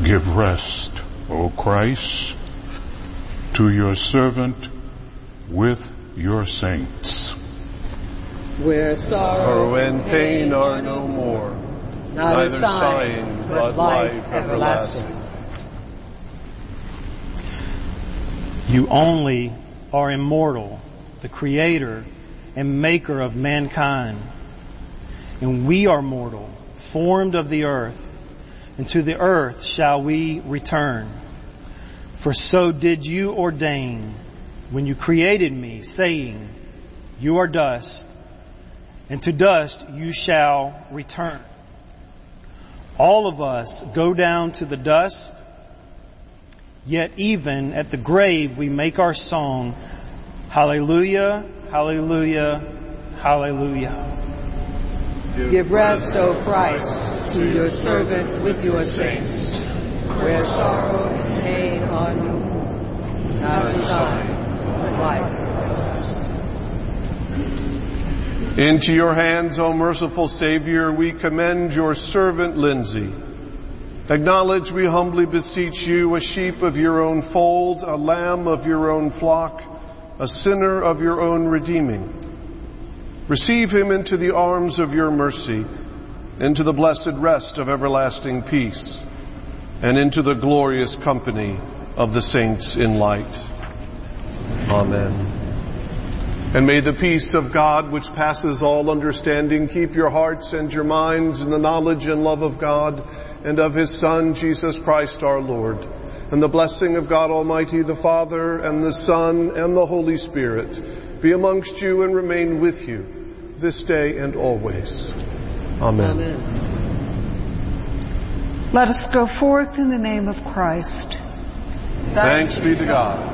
Give rest, O Christ, to your servant with your saints. Where sorrow and pain are no more, neither sighing, but life everlasting. You only are immortal, the creator and maker of mankind. And we are mortal, formed of the earth, and to the earth shall we return. For so did you ordain when you created me, saying, you are dust, and to dust you shall return. All of us go down to the dust, yet even at the grave we make our song, hallelujah, hallelujah, hallelujah. Give rest, O Christ, to your servant with your saints, where sorrow and pain are no more, neither sighing, but life everlasting. Into your hands, O merciful Savior, we commend your servant Lindsay. Acknowledge, we humbly beseech you, a sheep of your own fold, a lamb of your own flock, a sinner of your own redeeming. Receive him into the arms of your mercy, into the blessed rest of everlasting peace, and into the glorious company of the saints in light. Amen. And may the peace of God, which passes all understanding, keep your hearts and your minds in the knowledge and love of God and of His Son, Jesus Christ our Lord. And the blessing of God Almighty, the Father, and the Son, and the Holy Spirit be amongst you and remain with you this day and always. Amen. Amen. Let us go forth in the name of Christ. Thanks be to God.